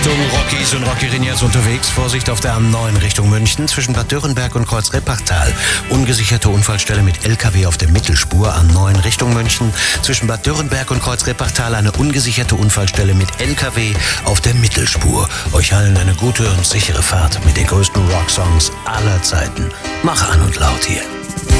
Achtung, Rockies und Rockerinnen unterwegs. Vorsicht auf der A9 Richtung München zwischen Bad Dürrenberg und Kreuz-Reppartal. Ungesicherte Unfallstelle mit LKW auf der Mittelspur. A9 Richtung München zwischen Bad Dürrenberg und Kreuz-Reppartal eine ungesicherte Unfallstelle mit LKW auf der Mittelspur. Euch allen eine gute und sichere Fahrt mit den größten Rocksongs aller Zeiten. Mach an und laut hier.